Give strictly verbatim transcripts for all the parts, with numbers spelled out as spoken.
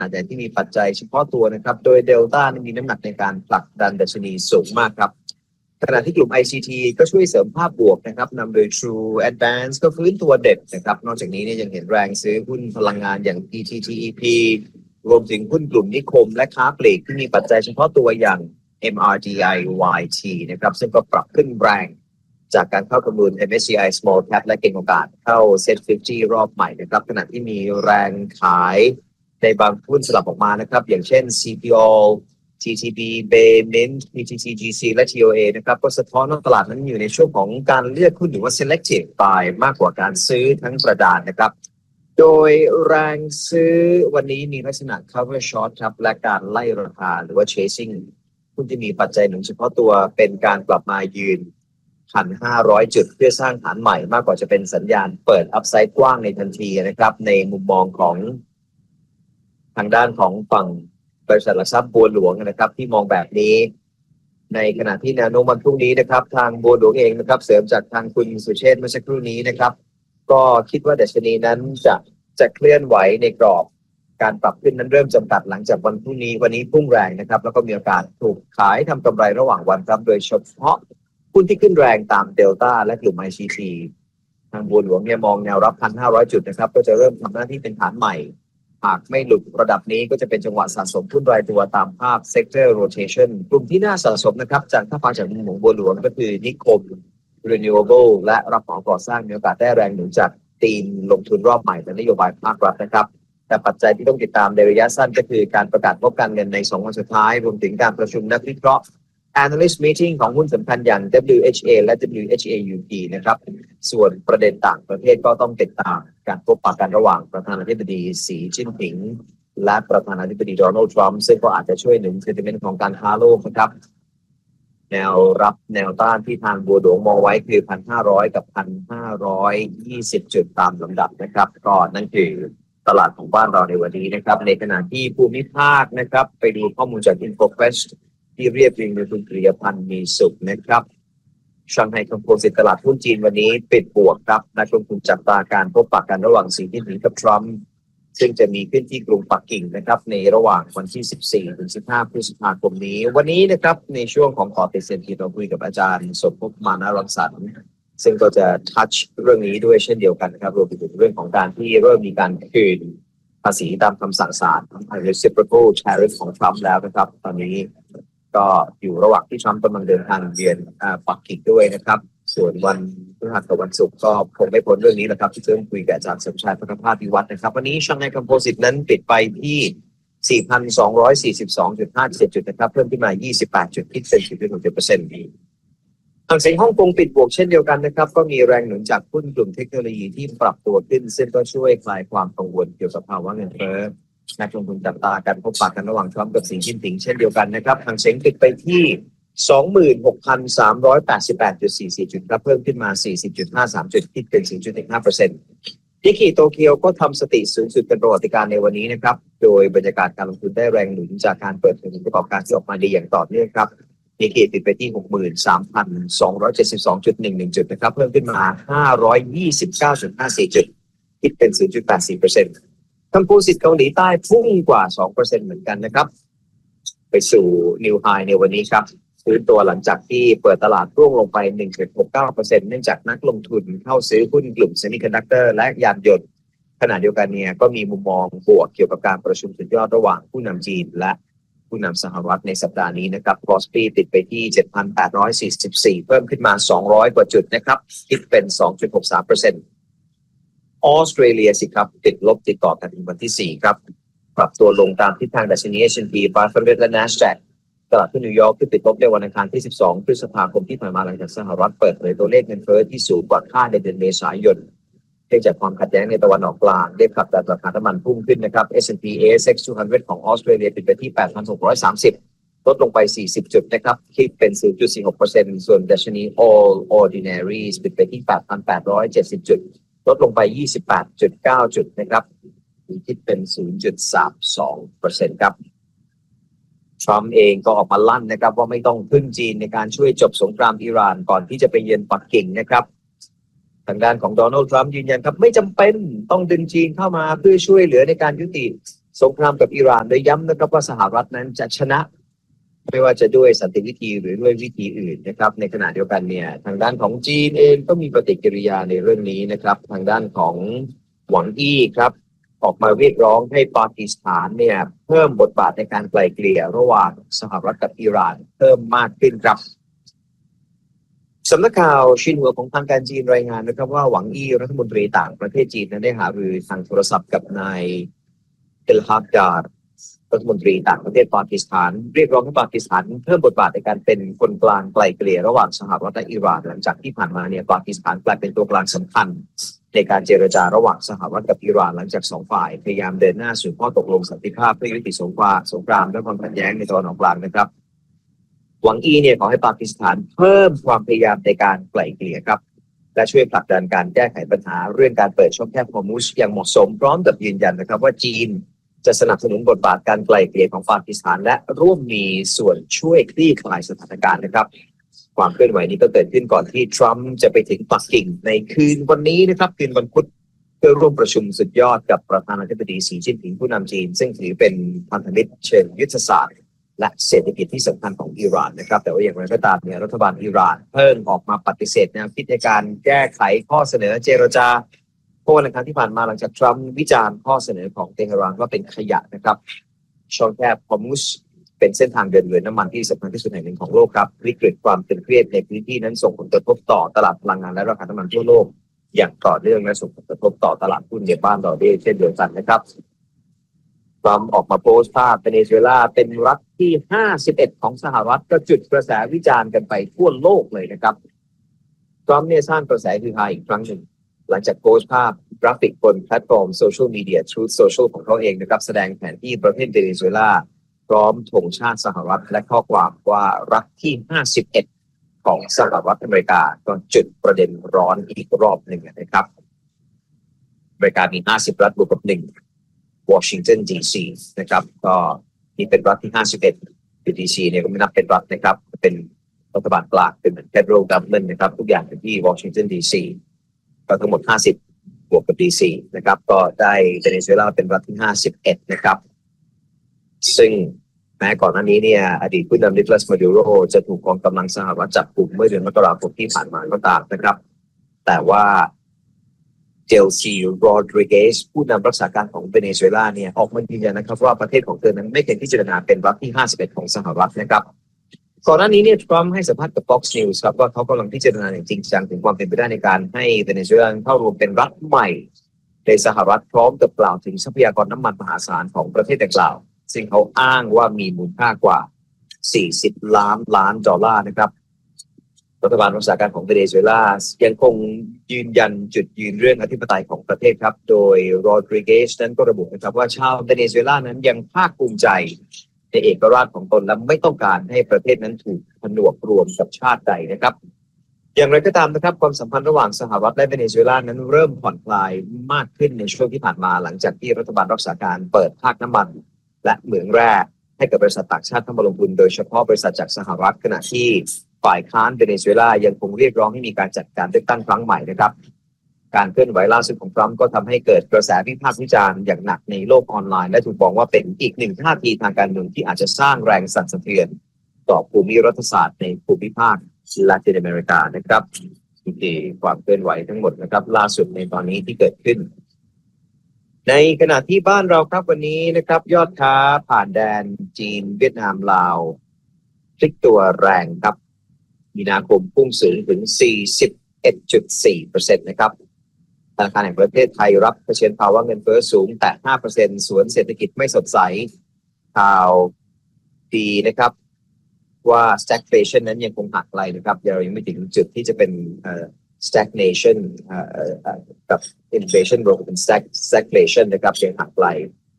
แต่ที่มีปัจจัยเฉพาะตัวนะครับโดยเดลต้ามีน้ำหนักในการผลักดันดัชนีสูงมากครับขณะที่กลุ่ม ไอ ซี ที ก็ช่วยเสริมภาพบวกนะครับนำโดย True Advance ก็ฟื้นตัวเด็ดนะครับนอกจากนี้เนี่ยยังเห็นแรงซื้อหุ้นพลังงานอย่าง พี ที ที อี พี รวมถึงหุ้นกลุ่มนิคมและค้าปลีกที่มีปัจจัยเฉพาะตัวอย่าง เอ็ม อาร์ ดี ไอ วาย ที นะครับซึ่งก็ปรับขึ้นแรงจากการเข้าประมูล เอ็ม เอส ซี ไอ Small Cap และเก็งโอกาสเข้า เซ็ต ห้าสิบ รอบใหม่นะครับขณะที่มีแรงขายในบางหุ้นสลับออกมานะครับอย่างเช่น ซี พี โอ ที ที บี Bay Mint พี ที ที จี ซี และ ที โอ เอ นะครับก็สะท้อนว่าตลาดนั้นอยู่ในช่วงของการเลือกหุ้นหรือว่า selective buy มากกว่าการซื้อทั้งกระดานนะครับโดยแรงซื้อวันนี้มีลักษณะ cover short ครับและการไล่ราคาหรือว่า chasing หุ้นที่มีปัจจัยหนุนเฉพาะตัวเป็นการกลับมายืน หนึ่งพันห้าร้อย จุดเพื่อสร้างฐานใหม่มากกว่าจะเป็นสัญญาณเปิดอัพไซด์กว้างในทันทีนะครับในมุมมองของทางด้านของฝั่งบริษัทหลักทรัพย์บัวหลวงนะครับที่มองแบบนี้ในขณะที่แนวโน้มวันพรุ่งนี้นะครับทางบัวหลวงเองนะครับเสริมจากทางคุณสุเชษฐ์เมื่อสักครู่นี้นะครับก็คิดว่าดัชนีนั้นจะจะเคลื่อนไหวในกรอบการปรับขึ้นนั้นเริ่มจำกัดหลังจากวันพรุ่งนี้วันนี้พุ่งแรงนะครับแล้วก็มีโอกาสถูกขายทำกำไรระหว่างวันครับโดยเฉพาะหุ้นที่ขึ้นแรงตามเดลต้าและกลุ่ม ไอ ซี ที ทางบัวหลวงเนี่ยมองแนวรับ หนึ่งพันห้าร้อย จุดนะครับก็จะเริ่มทำหน้าที่เป็นฐานใหม่หากไม่หลุดระดับนี้ก็จะเป็นจังหวะสะสมหุ้นรายตัวตามภาพ sector rotation กลุ่มที่น่าสะสมนะครับจากถ้าฟังจากมุมของบัวหลวงก็คือนิคม renewable และรับเหมาก่อสร้างมีโอกาสได้แรงหนุนจากธีมลงทุนรอบใหม่และนโยบายภาครัฐนะครับแต่ปัจจัยที่ต้องติดตามในระยะสั้นก็คือการประกาศงบการเงินในสองวันสุดท้ายรวมถึงการประชุมนักวิเคราะห์ Analyst Meeting ของหุ้นสำคัญอย่าง ดับเบิลยู เอช เอ และ ดับเบิลยู เอช เอ ยู พี นะครับส่วนประเด็นต่างประเทศก็ต้องติดตามการพบปะกันระหว่างประธานาธิบดีสีจิ้นผิงและประธานาธิบดีโดนัลด์ทรัมป์ซึ่งก็อาจจะช่วยหนุนเซนติเมนต์ของการค้าโลกนะครับแนวรับแนวต้านที่ทางบัวหลวงมองไว้คือ หนึ่งพันห้าร้อย กับ หนึ่งพันห้าร้อยยี่สิบ จุดตามลำดับนะครับก็นั่นคือตลาดของบ้านเราในวันนี้นะครับในขณะที่ภูมิภาคนะครับไปดูข้อมูลจาก InfoQuest ที่เรียบเรียงโดยคุณกฤษพันธ์มีสุขนะครับชังไห่คอมโพสิตตลาดหุ้นจีนวันนี้ปิดบวกครับนักลงทุนจับตาการพบปะกันระหว่างสีจิ้นผิงกับทรัมป์ซึ่งจะมีขึ้นที่กรุงปักกิ่งนะครับในระหว่างวันที่สิบสี่ถึงสิบห้าพฤษภาคมนี้วันนี้นะครับในช่วงของขอติดเซ็นทีเราคุยกับอาจารย์สมภพมานะรังสรรค์ซึ่งก็จะทัชเรื่องนี้ด้วยเช่นเดียวกันนะครับรวมไปถึงเรื่องของการที่เริ่มมีการคืนภาษีตามคำสั่งศาล reciprocal tariff ของทรัมป์แล้วนะครับตอนนี้ก็อยู่ระหว่างที่ทรัมป์กำลังเดินทางเยือนปักกิ่งด้วยนะครับส่วนวันพฤหัสกับวันศุกร์ก็คงไม่พ้นเรื่องนี้แหละครับที่จะคุยกับอาจารย์สมชายพัฒภาพวิวัฒน์นะครับวันนี้ชังไห่คอมโพสิตนั้นปิดไปที่ สี่พันสองร้อยสี่สิบสองจุดห้าเจ็ด จุดนะครับเพิ่มขึ้นมายี่สิบแปดจุดคิดเป็น สิบจุดหกเจ็ดเปอร์เซ็นต์ ดีทางเซ็งฮ่องกงปิดบวกเช่นเดียวกันนะครับก็มีแรงหนุนจากหุ้นกลุ่มเทคโนโลยีที่ปรับตัวขึ้นซึ่งก็ช่วยคลายความกังวลเกี่ยวกับภาวะเงินเฟ้อนักลงทุนจับตาการพบปะกันระหว่างทรัมป์กับสีจิ้นผิงเช่นเดียวกันนะครับทางเซ็งปิดไปที่ สองหมื่นหกพันสามร้อยแปดสิบแปดจุดสี่สี่ จุดครับเพิ่มขึ้นมา สี่สิบจุดห้าสาม จุดคิดเป็น ศูนย์จุดหนึ่งห้าเปอร์เซ็นต์ นิกเกิโตเกียวก็ทำสติสูงสุดเป็นประวัติการณ์ในวันนี้นะครับโดยบรรยากาศการลงทุนได้แรงหนุนจากการเปิดเผยผลประกอบการที่ออกมาดีอย่างต่อเนื่องครับนิกเกิปิดไปที่ หกหมื่นสามพันสองร้อยเจ็ดสิบสองจุดหนึ่งหนึ่ง จุดนะครับเพิ่มขึ้นมา ห้าร้อยยี่สิบเก้าจุดห้าสี่ จุดคิดเป็น ศูนย์จุดแปดสี่เปอร์เซ็นต์ คอมโพสิตเกาหลีใต้พุ่งกว่า สองเปอร์เซ็นต์ เหมือนกันนะครับไปสู่นิวไฮในวันนี้ครับซื้อตัวหลังจากที่เปิดตลาดร่วงลงไป หนึ่งจุดหกเก้าเปอร์เซ็นต์ เนื่องจากนักลงทุนเข้าซื้อหุ้นกลุ่มเซมิคอนดักเตอร์และยานยนต์ขณะเดียวกันเนี่ยก็มีมุมมองบวกเกี่ยวกับการประชุมสุดยอดระหว่างผู้นำจีนและผู้นำสหรัฐในสัปดาห์นี้นะครับคอสปีติดไปที่ เจ็ดพันแปดร้อยสี่สิบสี่ เพิ่มขึ้นมาสองร้อยกว่าจุดนะครับคิดเป็น สองจุดหกสามเปอร์เซ็นต์ ออสเตรเลียสิครับติดลบติดต่อกันถึงวันที่สี่ครับปรับตัวลงตามทิศทางดัชนี เอส แอนด์ พี ห้าร้อย และ NASDAQตลาดหุ้นนิวยอร์กที่ติดลบในวันอังคารที่สิบสองพฤษภาคมที่ผ่านมาหลังจากสหรัฐเปิดเผยตัวเลขเงินเฟ้อที่สูงกว่าคาดในเดือนเมษายนเนื่องจากความขัดแย้งในตะวันออกกลางได้ผลักดันราคาน้ำมันพุ่งขึ้นนะครับ เอส แอนด์ พี เอ เอส เอ็กซ์ สองร้อย ของออสเตรเลียปิดไปที่ แปดพันหกร้อยสามสิบ ลดลงไปสี่สิบจุดนะครับคิดเป็น ศูนย์จุดสี่หกเปอร์เซ็นต์ ส่วนดัชนี All Ordinaries ปิดไปที่ แปดพันแปดร้อยเจ็ดสิบ จุดลดลงไป ยี่สิบแปดจุดเก้า จุดนะครับคิดเป็น ศูนย์จุดสามสองเปอร์เซ็นต์ ครับทรัมป์เองก็ออกมาลั่นนะครับว่าไม่ต้องพึ่งจีนในการช่วยจบสงครามอิหร่านก่อนที่จะไปเยือนปักกิ่งนะครับทางด้านของโดนัลด์ทรัมป์ยืนยันครับไม่จำเป็นต้องดึงจีนเข้ามาเพื่อช่วยเหลือในการยุติสงครามกับอิหร่านโดยย้ำนะครับว่าสหรัฐนั้นจะชนะไม่ว่าจะด้วยสันติวิธีหรือด้วยวิธีอื่นนะครับในขณะเดียวกันเนี่ยทางด้านของจีนเองก็มีปฏิกิริยาในเรื่องนี้นะครับทางด้านของหวังอี้ครับออกมาเรียกร้องให้ปากีสถานเนี่ยเพิ่มบทบาทในการไกล่เกลี่ยระหว่างสหรัฐกับอิหร่านเพิ่มมากขึ้นครับสำนักข่าวชินหัวของทางการจีนรายงานนะครับว่าหวังอี้รัฐมนตรีต่างประเทศจีนนั้นได้หารือทางโทรศัพท์กับนายเอลฮาดาร์รัฐมนตรีต่างประเทศปากีสถานเรียกร้องให้ปากีสถานเพิ่มบทบาทในการเป็นคนกลางไกล่เกลี่ยระหว่างสหรัฐและอิหร่านหลังจากที่ผ่านมาเนี่ยปากีสถานกลายเป็นตัวกลางสำคัญในการเจรจาระหว่างสหรัฐกับอิหร่านหลังจากสองฝ่ายพยายามเดินหน้าสู่ข้อตกลงสันติภาพเพื่อยุติสงครามสงครามและความขัดแย้งในตะวันออกกลางนะครับหวังอี้เนี่ยขอให้ปากีสถานเพิ่มความพยายามในการไกล่เกลี่ยครับและช่วยผลักดันการแก้ไขปัญหาเรื่องการเปิดช่องแคบฮอร์มุซอย่างเหมาะสมพร้อมกับยืนยันนะครับว่าจีนจะสนับสนุนบทบาทการไกล่เกลี่ยของปากีสถานและร่วมมีส่วนช่วยคลี่คลายสถานการณ์นะครับความเคลื่อนไหวนี้ก็เกิดขึ้นก่อนที่ทรัมป์จะไปถึงปักกิ่งในคืนวันนี้นะครับคืนวันพุธเพื่อร่วมประชุมสุดยอดกับประธานาธิบดีสีจิ้นผิงผู้นำจีนซึ่งถือเป็นพันธมิตรเชิงยุทธศาสตร์และเศรษฐกิจที่สำคัญของอิหร่านนะครับแต่ว่าอย่างไรก็ตามเนี่ยรัฐบาลอิหร่านเพิ่งออกมาปฏิเสธแนวคิดในการแก้ไขข้อเสนอเจรจาเพราะวันอังคารที่ผ่านมาหลังจากทรัมป์วิจารณ์ข้อเสนอของเตหะรานว่าเป็นขยะนะครับช่องแคบฮอร์มุซเป็นเส้นทางเดินเรือน้ำมันที่สำคัญที่สุดแห่งหนึ่งของโลกครับวิกฤตความตึงเครียดในพื้นที่นั้นส่งผลกระทบต่อตลาดพลังงานและราคาน้ำมันทั่วโลกอย่างต่อเนื่องและส่งผลกระทบต่อตลาดหุ้นในบ้านเราด้วยเช่นเดียวกันนะครับทรัมป์ออกมาโพสต์ภาพเวเนซุเอลาเป็นรัฐที่ห้าสิบเอ็ดของสหรัฐก็จุดกระแสวิจารณ์กันไปทั่วโลกเลยนะครับทรัมป์เนี่ยสร้างกระแสคือฮาอีกครั้งหนึ่งหลังจากโพสต์ภาพกราฟิกบนแพลตฟอร์มโซเชียลมีเดีย Truth Social ของเขาเองนะครับแสดงแผนที่ประเทศเวเนซุเอลาพร้อมธงชาติสหรัฐและข้อความว่ารัฐที่ห้าสิบเอ็ดของสหรัฐอเมริกาก็จุดประเด็นร้อนอีกรอบหนึ่งนะครับอเมริกามีห้าสิบรัฐบวกกับหนึ่งวอชิงตันดีซีนะครับก็นี่เป็นรัฐที่ห้าสิบเอ็ดดีซีเนี่ยก็ไม่นับเป็นรัฐนะครับเป็นรัฐบาลกลางเป็นเหมือน Federal Government นะครับทุกอย่างอยู่ที่วอชิงตันดีซีก็ทั้งหมดห้าสิบบวกกับดีซีนะครับก็ได้เวเนซุเอลาเป็นรัฐที่ห้าสิบเอ็ดนะครับซึ่งแม้ก่อนหน้านี้เนี่ยอดีตผู้นำนิโคลัสมาดูโรจะถูกกองกำลังสหรัฐจับกุมเมื่อเดือนมกราคมที่ผ่านมาก็ตามนะครับแต่ว่าเจลซีโรดริเกสผู้นำรักษาการของเวเนซุเอลาเนี่ยออกมายืนยันนะครับว่าประเทศของเธอนั้นไม่เคยพิจารณาเป็นรัฐที่ห้าสิบเอ็ดของสหรัฐนะครับก่อนหน้านี้เนี่ยทรัมป์ให้สัมภาษณ์กับ Fox News ครับว่าเขากำลังพิจารณาอย่างจริงจังถึงความเป็นไปได้ในการให้เวเนซุเอลาเข้ารวมเป็นรัฐใหม่ในสหรัฐพร้อมกับกล่าวถึงทรัพยากรน้ำมันมหาศาลของประเทศดังกล่าวซึ่งเขาอ้างว่ามีมูลค่ากว่าสี่สิบล้านล้านดอลลาร์นะครับรัฐบาลรักษาการของเวเนซุเอลายังคงยืนยันจุดยืนเรื่องอธิปไตยของประเทศครับโดยโรดริเกสนั้นก็ระบุนะครับว่าชาวเวเนซุเอลานั้นยังภาคภูมิใจในเอกราชของตนและไม่ต้องการให้ประเทศนั้นถูกผนวกรวมกับชาติใดนะครับอย่างไรก็ตามนะครับความสัมพันธ์ระหว่างสหรัฐและเวเนซุเอลานั้นเริ่มผ่อนคลายมากขึ้นในช่วงที่ผ่านมาหลังจากที่รัฐบาลรักษาการเปิดภาคน้ำมันและเหมืองแร่ให้กับบริษัทต่างชาติเข้ามาลงทุนโดยเฉพาะบริษัทจากสหรัฐขณะที่ฝ่ายค้านเวเนซุเอลายังคงเรียกร้องให้มีการจัดการเลือกตั้งครั้งใหม่นะครับการเคลื่อนไหวล่าสุดของทรัมป์ก็ทำให้เกิดกระแสวิพากษ์วิจารณ์อย่างหนักในโลกออนไลน์และถูกมองว่าเป็นอีกหนึ่งท่าทีทางการเมืองที่อาจจะสร้างแรงสั่นสะเทือนต่อภูมิรัฐศาสตร์ในภูมิภาคลาตินอเมริกานะครับนี่ความเคลื่อนไหวทั้งหมดนะครับล่าสุดในตอนนี้ที่เกิดขึ้นในขณะที่บ้านเราครับวันนี้นะครับยอดค้าผ่านแดนจีนเวียดนามลาวพลิกตัวแรงครับมีนาคมพุ่งสูงถึง สี่สิบเอ็ดจุดสี่เปอร์เซ็นต์ นะครับธนาคารแห่งประเทศไทยรับเผชิญภาวะเงินเฟ้อสูงแต่ ห้าเปอร์เซ็นต์ สวนเศรษฐกิจไม่สดใสข่าวดีนะครับว่า stagflation นั้นยังคงห่างไกลนะครับเรายังไม่ถึงจุดที่จะเป็นเอ่อ stagnation เอ่อกับ inflation รวมเป็น stagflation นะครับยังห่างไกล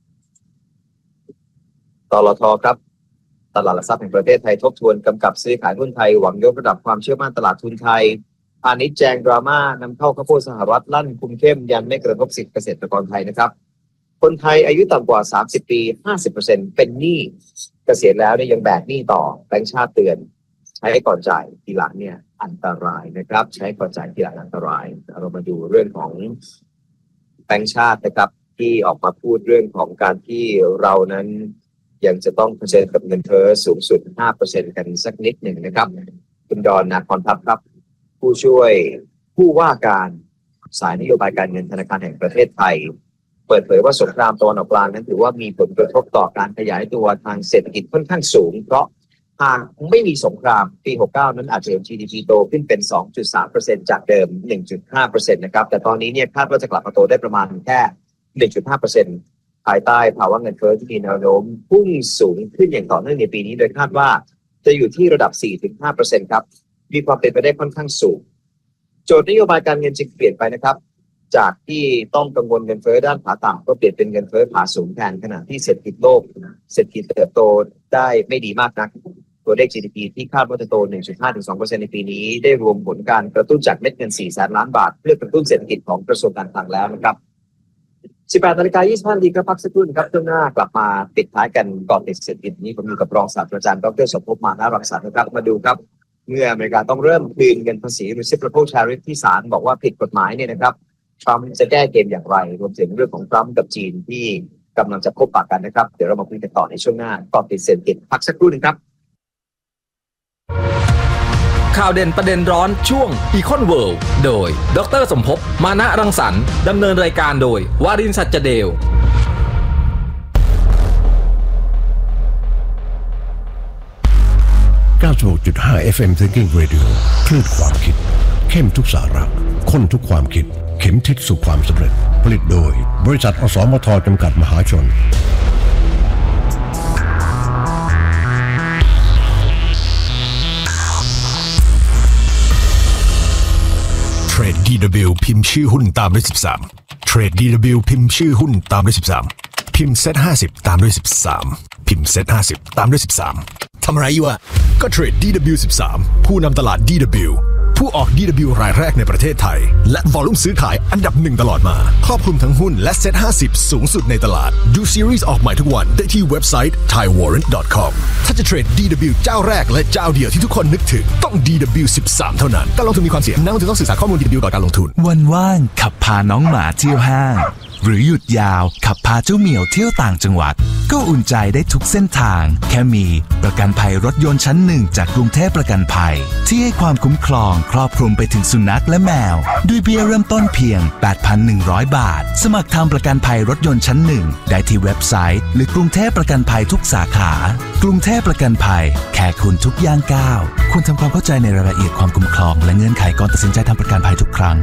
ตลท.ครับตลาดหลักทรัพย์แห่งประเทศไทยทบทวนกำกับซื้อขายหุ้นไทยหวังยกระดับความเชื่อมั่นตลาดทุนไทยพาณิชย์แจงดราม่านำเข้าข้าวโพดสหรัฐลั่นคุมเข้มยันไม่กระทบสิทธิเกษตรกรไทยนะครับคนไทยอายุต่ำกว่าสามสิบปี ห้าสิบเปอร์เซ็นต์ เป็นหนี้เกษียณแล้วเนี่ยยังแบกหนี้ต่อแบงก์ชาติเตือนใช้ก่อนจ่ายทีหลังเนี่ยอันตรายนะครับใช้ก่อนจ่ายทีหลังอันตรายเรามาดูเรื่องของแบงก์ชาตินะครับเตที่ออกมาพูดเรื่องของการที่เรานั้นยังจะต้องเผชิญกับเงินเฟ้อสูงสุด ห้าเปอร์เซ็นต์ กันสักนิดหนึ่งนะครับคุณดอนนาคอนทัพครับผู้ช่วยผู้ว่าการสายนโยบายการเงินธนาคารแห่งประเทศไทยเปิดเผยว่าสงครามตะวันออกกลางนั้นถือว่ามีผลกระทบต่อการขยายตัวทางเศรษฐกิจค่อนข้างสูงเพราะหากไม่มีสงครามปีหกสิบเก้านั้นอาจจะเห็น จี ดี พี โตขึ้นเป็น สองจุดสามเปอร์เซ็นต์ จากเดิม หนึ่งจุดห้าเปอร์เซ็นต์ นะครับแต่ตอนนี้เนี่ยคาดว่าจะกลับมาโตได้ประมาณแค่ หนึ่งจุดห้าเปอร์เซ็นต์ ภายใต้ภาวะเงินเฟ้อที่มีแนวโน้มพุ่งสูงขึ้นอย่างต่อเนื่องในปีนี้โดยคาดว่าจะอยู่ที่ระดับ สี่ถึงห้าเปอร์เซ็นต์ ครับมีความเป็นไปได้ค่อนข้างสูงโจทย์นโยบายการเงินจึงเปลี่ยนไปนะครับจากที่ต้องกังวลเงินเฟ้อด้านขาต่ำก็เปลี่ยนเป็นเงินเฟ้อขาสูงแทนขณะที่เศรษฐกิจโลกเศรษฐกิจเติบโตได้ไม่ดีมากนักตัวเลข จี ดี พี ที่คาดว่าจะโต หนึ่งจุดห้าถึงสองเปอร์เซ็นต์ ในปีนี้ได้รวมผลการกระตุ้นจากเม็ดเงิน สี่แสนล้านบาทเพื่อกระตุ้นเศรษฐกิจของกระทรวงการคลังแล้วนะครับ สิบแปดนาฬิกายี่สิบห้านาทีครับพักสักครู่ครับช่วงหน้ากลับมาปิดท้ายกันก่อนติดเศรษฐกิจนี้ผมอยู่กับรองศาสตราจารย์ดร.สมภพมานะรังสรรค์นะครับมาดูครับเมื่ออเมริกาต้องเริ่มคืนเงินภาษี reciprocal tariff ที่ศาลบอกว่าผิดกฎหมายเนี่ยนะครับทรัมป์จะแก้เกมอย่างไรรวมถึงเรื่องของทรัมป์กับจีนที่กำลังจะพบปะกันนะครับเดี๋ยวเรามาคุยกันต่อในช่วงหน้าก่อนติดเศรษฐกิจพักสักครู่นึงครับข่าวเด่นประเด็นร้อนช่วง Econ World โดยดร.สมภพมานะรังสรรค์ดำเนินรายการโดยวารินทร์ สัจเดลเก้าสิบหกจุดห้า เอฟ เอ็ม Thinking Radio คลื่นความคิดเข้มทุกสาระข้นทุกความคิดเข็มทิศสู่ความสำเร็จผลิตโดยบริษัทอสมทจำกัดมหาชนเทรด ดี ดับเบิลยู พิมพ์ชื่อหุ้นตามด้วยสิบสามเทรด ดี ดับเบิลยู พิมพ์ชื่อหุ้นตามด้วยสิบสามพิมพ์เซ็ตห้าสิบตามด้วยสิบสามพิมพ์เซ็ตห้าสิบตามด้วยสิบสามทำอะไรอยู่อ่ะก็เทรด ดี ดับเบิลยู สิบสามผู้นำตลาด ดี ดับเบิลยู ผู้ออก ดี ดับเบิลยู รายแรกในประเทศไทยและวอลุ่มซื้อขายอันดับหนึ่งตลอดมาครอบคลุมทั้งหุ้นและเซ็ตห้าสิบสูงสุดในตลาดดูซีรีส์ออกใหม่ทุกวันได้ที่เว็บไซต์ ไทย วอร์เรนต์ ดอท คอม ถ้าจะเทรด ดี ดับเบิลยู เจ้าแรกและเจ้าเดียวที่ทุกคนนึกถึงต้อง ดี ดับเบิลยู สิบสามเท่านั้นการลงทุนมีความเสี่ยงนักลงทุนต้องศึกษาข้อมูล ดี ดับเบิลยู ก่อนการลงทุนวันว่างขับพาน้องหมาเที่ยวห้างหรือหยุดยาวขับพาเจ้าเหมียวเที่ยวต่างจังหวัดก็อุ่นใจได้ทุกเส้นทางแค่มีประกันภัยรถยนต์ชั้นหนึ่งจากกรุงเทพประกันภัยที่ให้ความคุ้มครองครอบคลุมไปถึงสุนัขและแมวด้วยเบี้ยเริ่มต้นเพียง แปดพันหนึ่งร้อย บาทสมัครทำประกันภัยรถยนต์ชั้นหนึ่งได้ที่เว็บไซต์หรือกรุงเทพประกันภัยทุกสาขากรุงเทพประกันภัยแค่คุณทุกย่างก้าวควรทำความเข้าใจในรายละเอียดความคุ้มครองและเงื่อนไขก่อนตัดสินใจทำประกันภัยทุกครั้ง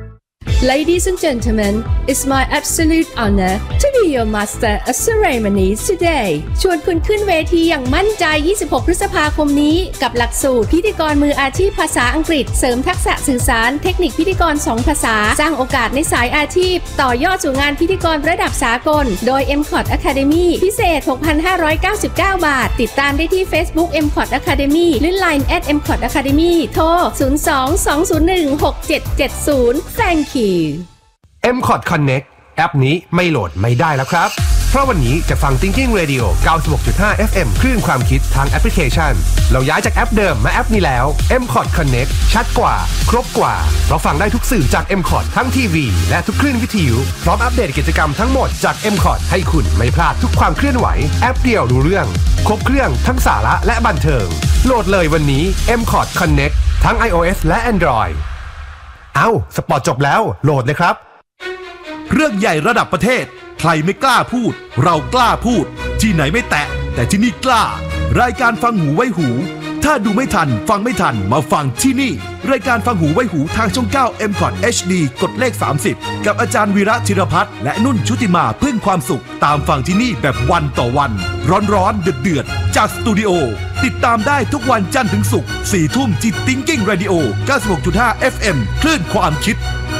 Ladies and gentlemen, it's my absolute honor to be your master of ceremonies today. ชวนคุณขึ้นเวทีอย่างมั่นใจ ยี่สิบหก พฤษภาคมนี้กับหลักสูตรพิธีกรมืออาชีพภาษาอังกฤษเสริมทักษะสื่อสารเทคนิคพิธีกรสองภาษาสร้างโอกาสในสายอาชีพต่อยอดสู่งานพิธีกรระดับสากลโดย เอ็ม คอท Academy พิเศษ หกพันห้าร้อยเก้าสิบเก้า บาทติดตามได้ที่ Facebook เอ็ม คอท Academy หรือ ไลน์ แอท เอ็ม คอท Academy โทร ศูนย์ สอง สอง ศูนย์ หนึ่ง หก เจ็ด เจ็ด ศูนย์ Thank you เอ็ม คอท Connect แอปนี้ไม่โหลดไม่ได้แล้วครับเพราะวันนี้จะฟัง Thinking Radio เก้าสิบหกจุดห้า เอฟ เอ็ม คลื่นความคิดทางแอปพลิเคชันเราย้ายจากแอปเดิมมาแอปนี้แล้ว เอ็ม คอท Connect ชัดกว่าครบกว่าเราฟังได้ทุกสื่อจาก เอ็ม คอท ทั้งทีวีและทุกคลื่นวิทยุพร้อมอัปเดตกิจกรรมทั้งหมดจาก เอ็ม คอท ให้คุณไม่พลาดทุกความเคลื่อนไหวแอปเดียวรู้เรื่องครบเครื่องทั้งสาระและบันเทิงโหลดเลยวันนี้ เอ็ม คอท Connect ทั้ง iOS และ Android เอ้าสปอร์ตจบแล้วโหลดเลยครับเรื่องใหญ่ระดับประเทศใครไม่กล้าพูดเรากล้าพูดที่ไหนไม่แตะแต่ที่นี่กล้ารายการฟังหูไว้หูถ้าดูไม่ทันฟังไม่ทันมาฟังที่นี่รายการฟังหูไว้หูทางช่องเก้า เอ็ม คอท เอช ดี กดเลขสามสิบกับอาจารย์วีระธีรพัฒน์และนุ่นชุติมาพึ่งความสุขตามฟังที่นี่แบบวันต่อวันร้อนๆเดือดๆจากสตูดิโอติดตามได้ทุกวันจันทร์ถึงศุกร์ สี่ทุ่มที่ Thinking Radio เก้าสิบหกจุดห้า เอฟ เอ็ม คลื่นความคิด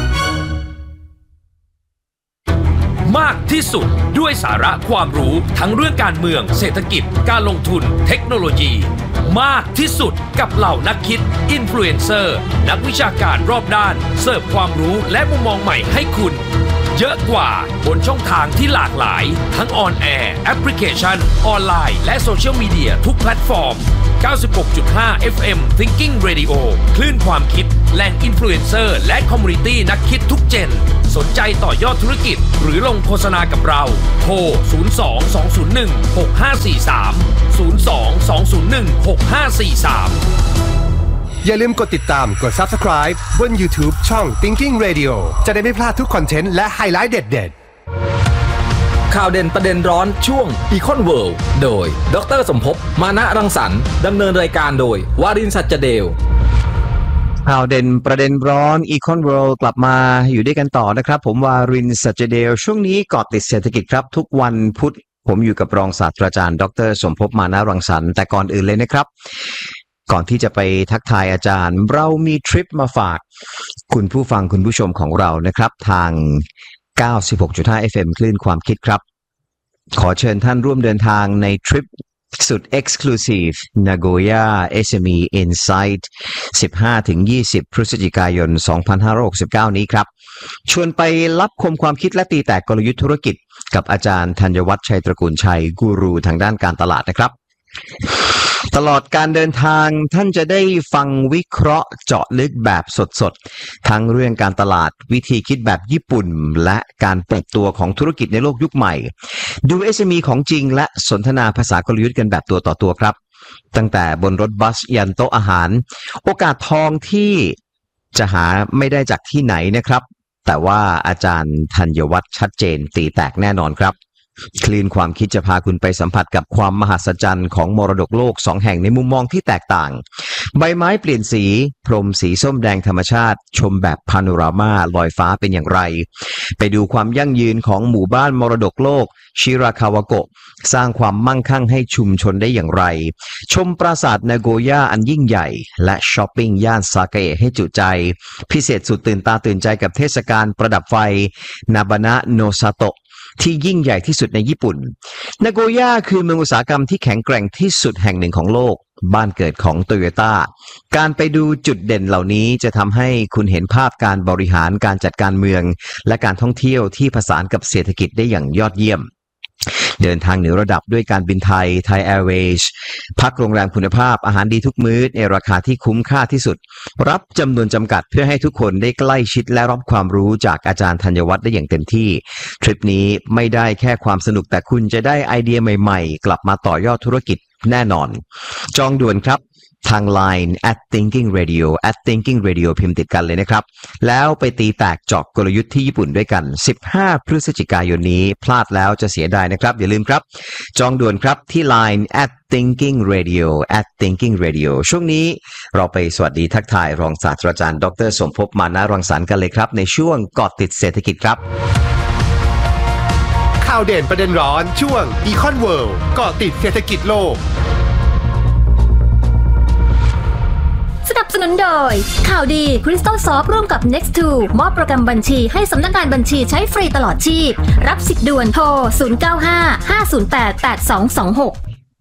มากที่สุดด้วยสาระความรู้ทั้งเรื่องการเมืองเศรษฐกิจการลงทุนเทคโนโลยีมากที่สุดกับเหล่านักคิดอินฟลูเอนเซอร์นักวิชาการรอบด้านเสิร์ฟความรู้และมุมมองใหม่ให้คุณเยอะกว่าบนช่องทางที่หลากหลายทั้งออนแอร์แอปพลิเคชันออนไลน์และโซเชียลมีเดียทุกแพลตฟอร์ม เก้าสิบหกจุดห้า เอฟ เอ็ม Thinking Radio คลื่นความคิดแหล่งอินฟลูเอนเซอร์และคอมมูนิตี้นักคิดทุกเจนสนใจต่อยอดธุรกิจหรือลงโฆษณากับเราโทรศูนย์ สอง สอง ศูนย์ หนึ่ง หก ห้า สี่ สาม ศูนย์ สอง สอง ศูนย์ หนึ่ง หก ห้า สี่ สามอย่าลืมกดติดตามกด Subscribe บน YouTube ช่อง Thinking Radio จะได้ไม่พลาดทุกคอนเทนต์และไฮไลท์เด็ดๆข่าวเด่นประเด็นร้อนช่วง Econ World โดยดร.สมภพมานะรังสรรค์ดำเนินรายการโดยวารินทร์ สัจเดลข่าวเด่นประเด็นร้อน Econ World กลับมาอยู่ด้วยกันต่อนะครับผมวารินทร์ สัจเดลช่วงนี้เกาะติดเศรษฐกิจครับทุกวันพุธผมอยู่กับรองศาสตราจารย์ดร.สมภพมานะรังสรรค์แต่ก่อนอื่นเลยนะครับก่อนที่จะไปทักทายอาจารย์เรามีทริปมาฝากคุณผู้ฟังคุณผู้ชมของเรานะครับทาง เก้าสิบหกจุดห้า เอฟ เอ็ม คลื่นความคิดครับขอเชิญท่านร่วมเดินทางในทริปสุด Exclusive Nagoya เอส เอ็ม อี Insight สิบห้าถึงยี่สิบ พฤศจิกายน สองพันห้าร้อยหกสิบเก้า นี้ครับชวนไปรับคมความคิดและตีแตกกลยุทธ์ธุรกิจกับอาจารย์ธัญวัฒน์ชัยตระกูลชัยกูรูทางด้านการตลาดนะครับตลอดการเดินทางท่านจะได้ฟังวิเคราะห์เจาะลึกแบบสดๆทั้งเรื่องการตลาดวิธีคิดแบบญี่ปุ่นและการปรับตัวของธุรกิจในโลกยุคใหม่ดู เอส เอ็ม อี ของจริงและสนทนาภาษากลยุทธ์กันแบบตัวต่อตัวครับตั้งแต่บนรถบัสยันโต๊ะอาหารโอกาสทองที่จะหาไม่ได้จากที่ไหนนะครับแต่ว่าอาจารย์ธัญวัฒน์ชัดเจนตีแตกแน่นอนครับคลีนความคิดจะพาคุณไปสัมผัสกับความมหัศจรรย์ของมรดกโลกสองแห่งในมุมมองที่แตกต่างใบไม้เปลี่ยนสีพรมสีส้มแดงธรรมชาติชมแบบพาโนรามาลอยฟ้าเป็นอย่างไรไปดูความยั่งยืนของหมู่บ้านมรดกโลกชิราคาวาโกะสร้างความมั่งคั่งให้ชุมชนได้อย่างไรชมปราสาทนาโกย่าอันยิ่งใหญ่และช้อปปิ้งย่านซาเกะให้จุใจพิเศษสุดตื่นตาตื่นใจกับเทศกาลประดับไฟนาบานะโนซาโตะที่ยิ่งใหญ่ที่สุดในญี่ปุ่นนาโกย่าคือเมืองอุตสาหกรรมที่แข็งแกร่งที่สุดแห่งหนึ่งของโลกบ้านเกิดของโตโยต้าการไปดูจุดเด่นเหล่านี้จะทำให้คุณเห็นภาพการบริหารการจัดการเมืองและการท่องเที่ยวที่ผสานกับเศรษฐกิจได้อย่างยอดเยี่ยมเดินทางเหนือระดับด้วยการบินไทยไทยแอร์เวย์พักโรงแรมคุณภาพอาหารดีทุกมื้อในราคาที่คุ้มค่าที่สุดรับจำนวนจำกัดเพื่อให้ทุกคนได้ใกล้ชิดและรับความรู้จากอาจารย์ธัญวัฒน์ได้อย่างเต็มที่ทริปนี้ไม่ได้แค่ความสนุกแต่คุณจะได้ไอเดียใหม่ๆกลับมาต่อยอดธุรกิจแน่นอนจองด่วนครับทาง ไลน์ แอท Thinking Radio แอท Thinking Radio พิมพ์ติดกันเลยนะครับแล้วไปตีแตกเจาะกลยุทธ์ที่ญี่ปุ่นด้วยกันสิบห้าพฤศจิกายนนี้พลาดแล้วจะเสียดายนะครับอย่าลืมครับจองด่วนครับที่ ไลน์ แอท Thinking Radio แอท Thinking Radio ช่วงนี้เราไปสวัสดีทักทายรองศาสตราจารย์ดร.สมภพมานะรังสรรค์กันเลยครับในช่วงเกาะติดเศรษฐกิจครับข่าวเด่นประเด็นร้อนช่วง Econ World เกาะติดเศรษฐกิจโลกสนับสนุนโดยข่าวดี Crystal Soft ร่วมกับ เน็กซ์ ทู มอบประกันบัญชีให้สำนักงานบัญชีใช้ฟรีตลอดชีพรับสิทธิ์ด่วนโทรศูนย์ เก้า ห้า ห้า ศูนย์ แปด แปด สอง สอง หก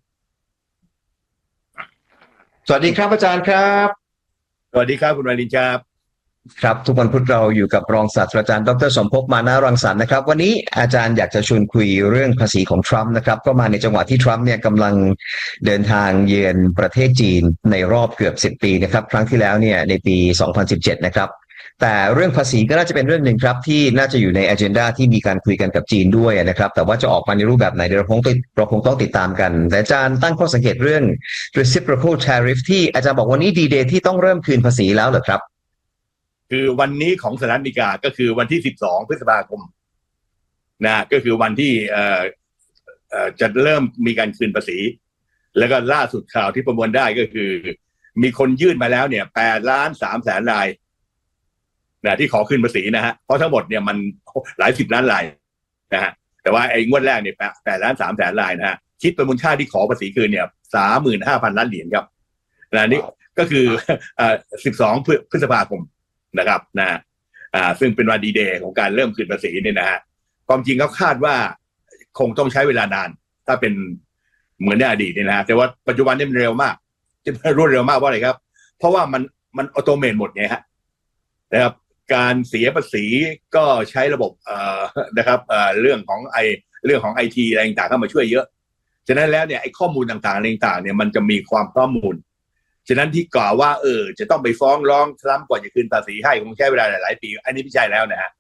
สวัสดีครับอาจารย์ครับสวัสดีครับคุณวารินทร์ครับครับทุกวันพุธเราอยู่กับรองศาสตราจารย์ดร.สมภพมานะรังสรรค์นะครับวันนี้อาจารย์อยากจะชวนคุยเรื่องภาษีของทรัมป์นะครับก็มาในจังหวะที่ทรัมป์เนี่ยกำลังเดินทางเยือนประเทศจีนในรอบเกือบสิบปีนะครับครั้งที่แล้วเนี่ยในปีสองพันสิบเจ็ดนะครับแต่เรื่องภาษีก็น่าจะเป็นเรื่องหนึ่งครับที่น่าจะอยู่ในอเจนดาที่มีการคุยกันกับจีนด้วยนะครับแต่ว่าจะออกมาในรูปแบบไหนเดี๋ยวเราคงต้องเราคงต้องติดตามกันแต่อาจารย์ตั้งข้อสังเกตเรื่อง reciprocal tariff ที่อาจารย์บอกวันนี้ ดี-Day ที่ต้องเริ่มคืนภาษีแล้วเหรอครับคือวันนี้ของสหรัฐอเมริกาก็คือวันที่สิบสองพฤษภาคมนะก็คือวันที่เอ่อเอ่อจะเริ่มมีการคืนภาษีแล้วก็ล่าสุดข่าวที่ประมวลได้ก็คือมีคนยื่นมาแล้วเนี่ยแปดล้านสามแสนรายนะที่ขอคืนภาษีนะฮะเพราะทั้งหมดเนี่ยมันหลายสิบล้านรายนะฮะแต่ว่าไอ้งวดแรกเนี่ยแปดล้านสามแสนรายนะฮะคิดเป็นมูลค่าที่ขอภาษีคืนเนี่ยสามหมื่นห้าพันล้านเหรียญครับนะนี่ก็คือเอ่อสิบสองพฤษภาคมนะครับนะอ่าซึ่งเป็นวันดีเดย์ของการเริ่มคืนภาษีเนี่ยนะฮะความจริงเขาคาดว่าคงต้องใช้เวลานานถ้าเป็นเหมือนในอดีตเนี่ยนะฮะแต่ว่าปัจจุบันนี่มันเร็วมากจะรวดเร็วมากเพราะอะไรครับเพราะว่ามันมันออโตเมตหมดไงฮะนะครับการเสียภาษีก็ใช้ระบบเอ่อนะครับเอ่อเรื่องของไอเรื่องของไอทีอะไรต่างๆเข้ามาช่วยเยอะฉะนั้นแล้วเนี่ยไอข้อมูลต่างๆอะไรต่างๆเนี่ยมันจะมีความข้อมูลฉะนั้นที่กล่าวว่าเออจะต้องไปฟ้องร้องทรัมป์ก่อนจะคืนภาษีให้คงใช้เวลาหลายๆปีอันนี้ไม่ใช่แล้วนะฮะ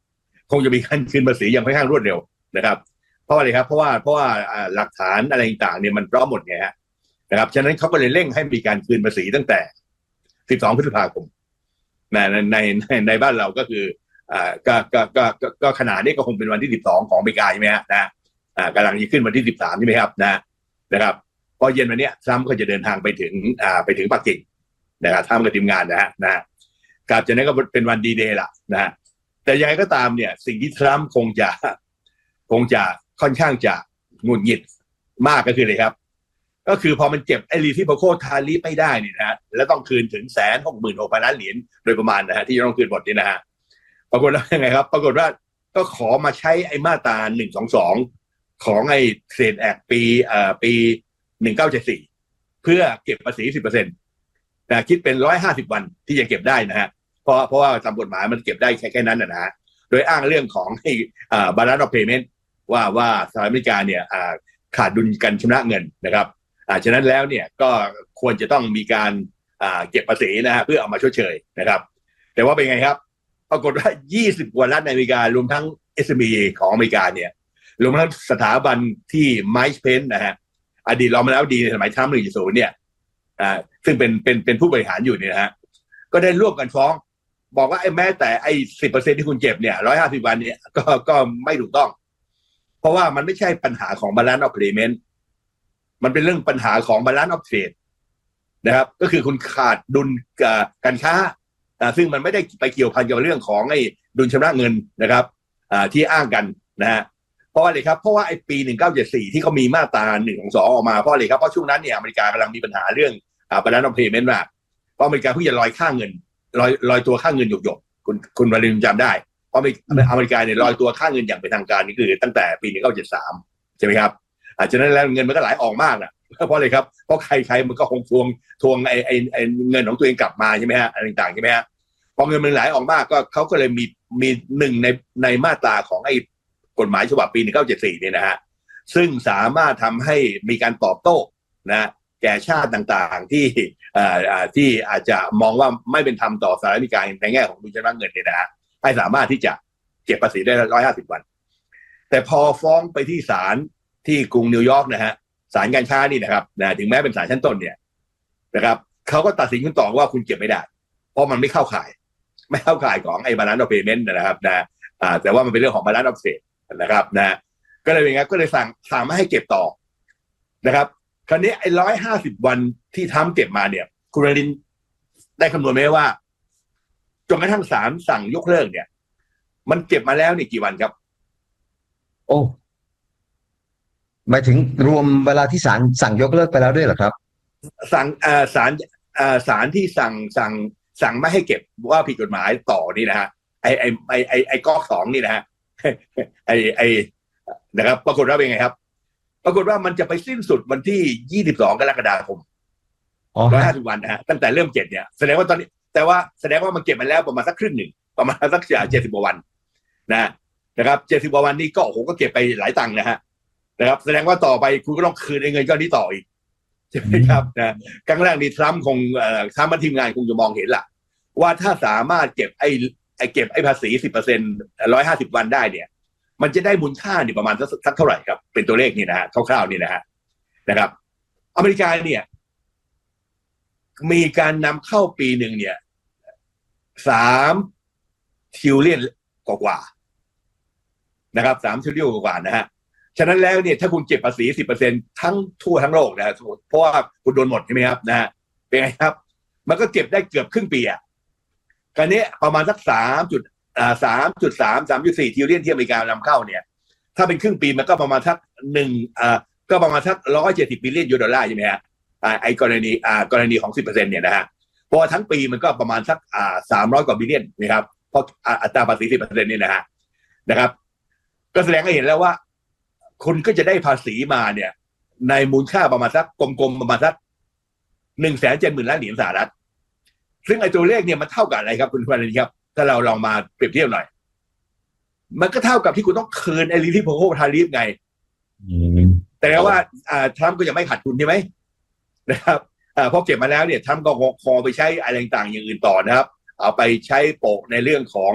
คงจะมีการคืนภาษีอย่างค่อนข้างรวดเร็วนะครับเพราะอะไรครับเพราะว่าเพราะว่าหลักฐานอะไรต่างๆเนี่ยมันพร้อมหมดไงฮะนะครับฉะนั้นเขาก็เลยเร่งให้มีการคืนภาษีตั้งแต่สิบสองพฤษภาคมในในในในบ้านเราก็คืออ่าก็ก็ก็ก็ขนาดนี้ก็คงเป็นวันที่สิบสองของอเมริกาใช่ไหมฮะนะอ่ากำลังจะขึ้นวันที่สิบสามใช่ไหมครับนะนะครับพอเย็นวันนี้ทรัมป์ก็จะเดินทางไปถึงอ่าไปถึงปักกิ่งนะครับทำกับทีมงานนะฮะนะครับจากนั้นก็เป็นวันดีเดย์ละนะฮะแต่ยังไงก็ตามเนี่ยสิ่งที่ทรัมป์คงจะคงจะค่อนข้างจะหงุดหงิดมากก็คืออะไรครับก็คือพอมันเก็บไอ้รีซิโปโคทาริฟไม่ได้นี่นะฮะแล้วต้องคืนถึงแสนหกหมื่นหกพันล้านเหรียญโดยประมาณนะฮะที่จะต้องคืนหมดนี่นะฮะปรากฏว่ายังไงครับปรากฏว่าก็ขอมาใช้ไอ้มาตราหนึ่งสองสองของไอ้เทรดแอคปีเอ่อปีหนึ่งเก้าเจ็ดสี่เพื่อเก็บภาษี สิบเปอร์เซ็นต์ นะคิดเป็นหนึ่งร้อยห้าสิบวันที่จะเก็บได้นะฮะเพราะเพราะว่าตามกฎหมายมันเก็บได้แค่แค่นั้นนะฮะโดยอ้างเรื่องของไอ้อ่า balance of payment ว่าว่าสหรัฐอเมริกาเนี่ยอ่าขาดดุลการชำระเงินนะครับอ่าฉะนั้นแล้วเนี่ยก็ควรจะต้องมีการอ่าเก็บภาษีนะฮะเพื่อเอามาชดเชยนะครับแต่ว่าเป็นไงครับปรากฏว่ายี่สิบกว่ารัฐในอเมริการวมทั้ง เอส เอ็ม อี ของอเมริกาเนี่ยรวมทั้งสถาบันที่ไมค์เพนนะฮะอดีตรองประธานาธิบดีในสมัยทรัมป์หนึ่งจุดศูนย์เนี่ยอ่าซึ่งเป็นเป็นเป็นผู้บริหารอยู่เนี่ยนะฮะก็ได้ร่วมกันฟ้องบอกว่าไอ้แม้แต่ไอ้สิบเปอร์เซ็นต์ที่คุณเก็บเนี่ยร้อยห้าสิบวันเนี่ยก็ก็ไม่ถูกต้องเพราะว่ามันไม่ใช่ปัญหาของ balance of payment มันเป็นเรื่องปัญหาของ balance of trade นะครับก็คือคุณขาดดุลการค้าซึ่งมันไม่ได้ไปเกี่ยวพันกับเรื่องของไอ้ดุลชำระเงินนะครับที่อ้างกันนะฮะเพราะอะไรครับเพราะว่าไอ้ปีหนึ่งเก้าเจ็ดสี่ที่เขามีมาตราหนึ่งสองออกมาเพราะอะไรครับเพราะช่วงนั้นเนี่ยอเมริกากำลังมีปัญหาเรื่องอ่า balance of payment มากเพราะอเมริกาเพิ่งจะลอยค่าเงินลอยลอยตัวค่าเงินหยกๆคุณคุณวารินจำได้เพราะอเมริกาเนี่ยลอยตัวค่าเงินอย่างเป็นทางการนี่คือตั้งแต่ปีหนึ่งเก้าเจ็ดสามใช่ไหมครับอ่าฉะนั้นแล้วเงินมันก็ไหลออกมากนะเพราะอะไรครับเพราะใครๆมันก็คงทวงทวงไอ้ไอ้ไอ้เงินของตัวเองกลับมาใช่ไหมฮะอะไรต่างๆใช่ไหมฮะพอเงินมันไหลออกมากก็เขาก็เลยมีมีหนึ่งในในมาตราของไอ้กฎหมายฉบับปีหนึ่งเก้าเจ็ดสี่เนี่ยนะฮะซึ่งสามารถทำให้มีการตอบโต้นะแก่ชาติต่างๆที่อ่าที่อาจจะมองว่าไม่เป็นธรรมต่อสหรัฐอเมริกาในแง่ของดุลชำระเงินเนี่ยนะฮะให้สามารถที่จะเก็บภาษีได้หนึ่งร้อยห้าสิบวันแต่พอฟ้องไปที่ศาลที่กรุงนิวยอร์กนะฮะศาลการค้านี่นะครับนะถึงแม้เป็นศาลชั้นต้นเนี่ยนะครับเขาก็ตัดสินคุณต่อว่าคุณเก็บไม่ได้เพราะมันไม่เข้าข่ายไม่เข้าข่ายของไอ้ balance of payment นะครับนะอ่าแต่ว่ามันเป็นเรื่องของ balance of trade นะครับนะก็เลยเป็นไงก็เลยสั่งสั่งไม่ให้เก็บต่อนะครับคราวนี้ไอ้ร้อยห้าสิบวันที่ทำเก็บมาเนี่ยคุณรินได้คำนวณไหมว่าจนกระทั่งศาลสั่งยกเลิกเนี่ยมันเก็บมาแล้วนี่กี่วันครับโอ้หมายถึงรวมเวลาที่ศาลสั่งยกเลิกไปแล้วด้วยเหรอครับสั่งเอ่อศาลเอ่อศาลที่สั่งสั่งสั่งไม่ให้เก็บว่าผิดกฎหมายต่อนี่นะฮะไอไอไอไอไอก๊อกสองนี่นะฮะไอไอนะครับปรากฏว่าเป็นไงครับปรากฏว่ามันจะไปสิ้นสุดวันที่ยี่สิบสองกรกฎาคมร้อยห้าสิบวันนะฮะตั้งแต่เริ่มเก็บเนี่ยแสดงว่าตอนนี้แต่ว่าแสดงว่ามันเก็บมาแล้วประมาณสักครึ่งหนึ่งประมาณสักเจ็ดสิบกว่าวันนะนะครับเจ็ดสิบกว่าวันนี้ก็โอ้โหก็เก็บไปหลายตังค์นะฮะนะครับแสดงว่าต่อไปคุณก็ต้องคืนเงินก้อนนี้ต่ออีกใช่ไหมครับนะครั้งแรกนี่ทรัมป์คงเอ่อทรัมป์ทีมงานคงจะมองเห็นล่ะว่าถ้าสามารถเก็บไอ้ไอ้เก็บไอ้ภาษี สิบเปอร์เซ็นต์ หนึ่งร้อยห้าสิบวันได้เนี่ยมันจะได้มูลค่านี่ประมาณสักสักเท่าไหร่ครับเป็นตัวเลขนี่นะฮะคร่าวๆนี่นะฮะนะครับอเมริกาเนี่ยมีการนำเข้าปีหนึ่งเนี่ยสามทิลเลียนกว่าๆนะครับสามทิลเลียนกว่าๆนะฮะฉะนั้นแล้วเนี่ยถ้าคุณเก็บภาษี สิบเปอร์เซ็นต์ ทั้งทั่วทั้งโลกนะฮะเพราะว่าคุณโดนหมดใช่ไหมครับนะฮะเป็นไงครับมันก็เก็บได้เกือบครึ่งปีอ่ะกันนี้ประมาณสักสามจุดอ่าสามจุดสามสามจุดสี่ทิลเลียนที่อเมริกานำเข้าเนี่ยถ้าเป็นครึ่งปีมันก็ประมาณสักหนึ่งอ่าก็ประมาณสักร้อยเจ็ดสิบบิลเลียนยูโรดอลลาร์ใช่ไหมฮะอ่าไอ้กรณีอ่ากรณีของสิบเปอร์เซ็นต์เนี่ยนะฮะพอทั้งปีมันก็ประมาณสักอ่าสามร้อยกว่าบิลเลียนนะครับเพราะอัตราภาษีสิบเปอร์เซ็นต์นี่นะฮะนะครับก็แสดงให้เห็นแล้วว่าคุณก็จะได้ภาษีมาเนี่ยในมูลค่าประมาณสักกลมๆประมาณสักหนึ่งแสนเจ็ดหมื่นล้านเหรียญสหรัฐซึ่งไอ้ตัวเลขเนี่ยมันเท่ากับอะไรครับคุณพันธ์ครับถ้าเราลองมาเปรียบเทียบหน่อยมันก็เท่ากับที่คุณต้องคืนไอ้ลิทิโพโคทาริฟไงแต่ว่าอ่าทรัมป์ก็ยังไม่ขาดทุนใช่ไหมนะครับอ่าพอเก็บมาแล้วเนี่ยทรัมป์ก็คอไปใช้อะไรต่างๆอย่างอื่นต่อนะครับเอาไปใช้โปะในเรื่องของ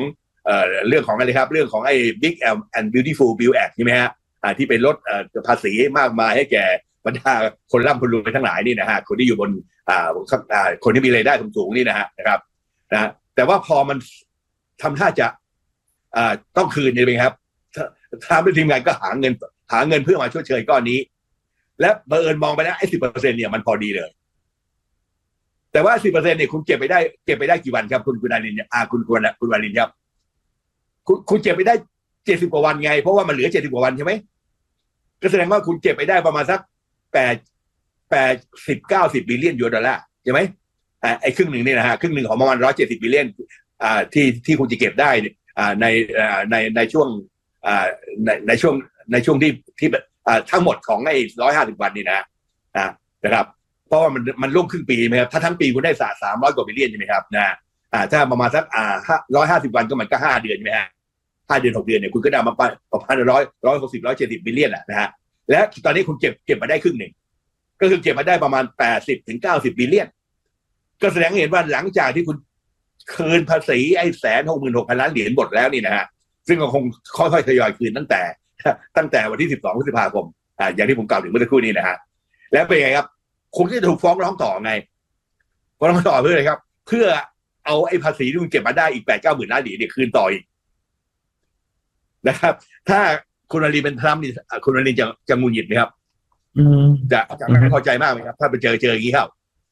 เอ่อเรื่องของอะไรครับเรื่องของไอ้ Big and Beautiful Bill Act ใช่ไหมฮะอ่าที่เป็นลดเอ่อภาษีมากมายให้แก่บรรดาคนร่ำคนรวยทั้งหลายนี่นะฮะคนที่อยู่บนอ่าอ่าคนที่มีรายได้สูงๆนี่นะฮะนะครับนะแต่ว่าพอมันทำท่าจะอ่าต้องคืนใช่ไหมครับทางทีมงานก็หาเงินหาเงินเพื่อมาชดเชยก้อนนี้และบังเอิญมองไปแล้วไอ้สิบเปอร์เซ็นต์เนี่ยมันพอดีเลยแต่ว่าสิบเปอร์เซ็นต์เนี่ยคุณเก็บไปได้เก็บไปได้กี่วันครับคุณคุณอารินอ่าคุณคุณคุณวารินครับคุณคุณเก็บไปได้เจ็ดสิบกว่าวันไงเพราะว่ามันเหลือเจ็ดสิบกว่าวันใช่ไหมก็แสดงว่าคุณเก็บไปได้ประมาณสักแปดแปดสิบเก้าสิบบิลเลียนยูโรดอลลาร์ใช่ไหมอ่าไอ้ครึ่งหนึ่งนี่นะฮะครึ่งหนึ่งของประมาณร้อยเจ็ดสิบบิลเลียนอ่าที่ที่คุณจะเก็บได้อ่าในอ่าในในช่วงอ่าในในช่วงในช่วงที่ที่อ่าทั้งหมดของไอ้ร้อยห้าสิบวันนี่นะอ่านะครับเพราะว่ามันมันล่วงครึ่งปีไหมครับถ้าทั้งปีคุณได้สะสามร้อยกว่าบิลเลียนใช่ไหมครับนะอ่าถ้าประมาณสักอ่าร้อยห้าสิบวันก็มันก็ห้าเดือนใช่ไหมฮะห้าเดือนหกเดือนเนี่ยคุณก็ได้มาประมาณร้อยร้อยหกสิบร้อยเจ็ดสิบบิลเลียนอ่ะนะฮะและตอนนี้คุณเก็บเก็บมาได้ครึ่งหนึ่งก็คือเก็บมาได้ประมาณแปดสิบถึงเก้าสิบบิลเลียนก็แสดงให้เห็นว่าหลังจากที่คุณคืนภาษีไอ้แสนหกหมื่นหกพันล้านเหรียญหมดแล้วนี่นะฮะซึ่งก็คงค่อยๆทยอยคืนตั้งแต่ตั้งแต่วันที่สิบสองพฤษภาคมอ่าอย่างที่ผมกล่าวถึงเมื่อสักครู่นี้นะฮะแล้วเป็นไงครับคุณจะถูกฟ้องร้องต่อไงฟ้องร้องต่อเพื่ออะไรครับเพื่อเอาไอ้ภาษีที่คุณเก็บมาได้อีกแปดเก้าหมื่นล้านเหรียญเนี่ยคืนต่ออีกนะครับถ้าคุณอาลีเป็นทรัมป์นี่คุณอาลีจะจะงุนหงิดไหมครับจะจะไม่พอใจมากไหมครับถ้าไปเจอเจออย่างนี้เข้า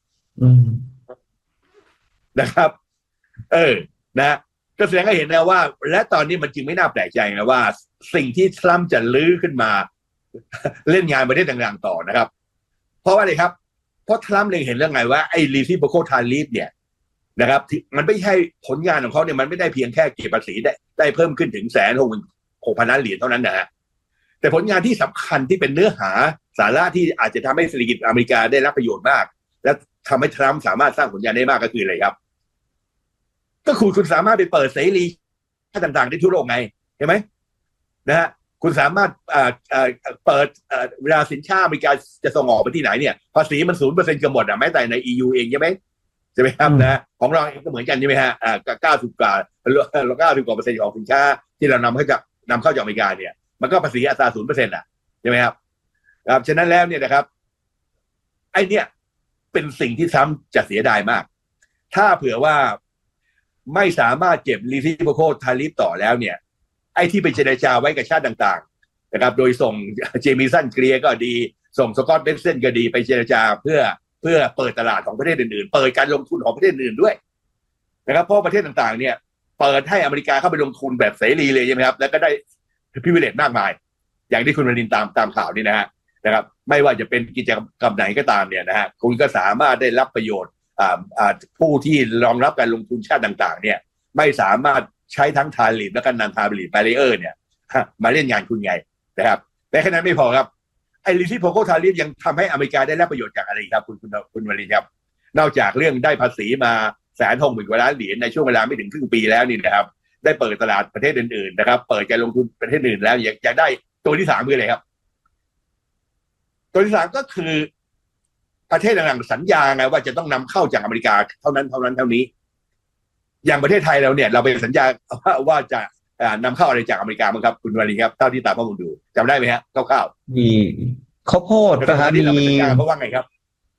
นะครับเออนะก็แสดงให้เห็นนะว่าและตอนนี้มันจึงไม่น่าแปลกใจนะว่าสิ่งที่ทรัมป์จะลื้อขึ้นมาเล่นงานประเทศต่างๆต่อนะครับเพราะว่าอะไรครับเพราะทรัมป์เล็งเห็นเรื่องไงว่าไอ้ reciprocal tariff เนี่ยนะครับมันไม่ใช่ผลงานของเขาเนี่ยมันไม่ได้เพียงแค่เก็บภาษีได้ได้เพิ่มขึ้นถึงแสนหกหมื่นหกพันล้านเหรียญเท่านั้นนะฮะแต่ผลงานที่สำคัญที่เป็นเนื้อหาสาระที่อาจจะทำให้เศรษฐกิจอเมริกาได้รับประโยชน์มากและทำให้ทรัมป์สามารถสร้างผลงานได้มากก็คืออะไรครับก็คือคุณสามารถไปเปิดเสรีต่างๆได้ทั่วโลกไงเห็นไหมนะฮะคุณสามารถเปิดเวลาสินค้าอเมริกาจะส่งออกไปที่ไหนเนี่ยภาษีมันศูนย์เปอร์เซ็นต์กันหมดอ่ะแม้แต่ใน อี ยู เองใช่ไหมใช่ไหมครับนะของเราเองก็เหมือนกันใช่ไหมฮะอ่าเก้าสิบกว่าเก้าสิบกว่าเปอร์เซ็นต์ของสินค้าที่เรานำเข้าจากนำเข้าจากอเมริกาเนี่ยมันก็ภาษีอัตราศูนย์เปอร์เซ็นต์อ่ะใช่ไหมครับครับฉะนั้นแล้วเนี่ยนะครับไอ้เนี่ยเป็นสิ่งที่ทรัมป์จะเสียดายมากถ้าเผื่อว่าไม่สามารถเก็บ reciprocal tariff ต่อแล้วเนี่ยไอ้ที่ไปเจรจาไว้กับชาติต่างๆนะครับโดยส่งเจมิสันเกรียก็ดีส่งสกอตต์เบนเซนก็ดีไปเจรจาเพื่อเพื่อเปิดตลาดของประเทศอื่นๆเปิดการลงทุนของประเทศอื่นด้วยนะครับเพราะประเทศต่างๆเนี่ยเปิดให้อเมริกาเข้าไปลงทุนแบบเสรีเลยใช่ไหมครับแล้วก็ได้พิเวเลตมากมายอย่างที่คุณวรินทร์ตามตามข่าวนี่นะฮะนะครับไม่ว่าจะเป็นกิจกรรมไหนก็ตามเนี่ยนะฮะคุณก็สามารถได้รับประโยชน์อ่าอ่าผู้ที่รองรับการลงทุนชาติต่างๆเนี่ยไม่สามารถใช้ทั้งทาริฟและก็นันทาริฟแบรีเออร์เนี่ยมาเล่นงานคุณไงนะครับแต่แค่นั้นไม่พอครับไอ้ reciprocal tariff ยังทำให้อเมริกาได้รับประโยชน์จากอะไรครับคุณคุณคุณวรินทร์ครับนอกจากเรื่องได้ภาษีมาแสนหกหมื่นกว่าล้านเหรียญในช่วงเวลาไม่ถึงครึ่งปีแล้วนี่นะครับได้เปิดตลาดประเทศอื่นๆนะครับเปิดการลงทุนประเทศอื่นแล้วอยากได้ตัวที่สามคืออะไรครับตัวที่สามก็คือประเทศต่างๆสัญญาไงว่าจะต้องนำเข้าจากอเมริกาเท่านั้นเท่านั้นเท่านี้อย่างประเทศไทยเราเนี่ยเราไปสัญญาว่าว่าจะนำเข้าอะไรจากอเมริกาบ้างครับคุณวรินทร์ครับเท่าที่ตามข้อมูลดูจำได้ไหมฮะคร่าวๆมีข้าวโพดนะฮะมีเพราะว่าไงครับ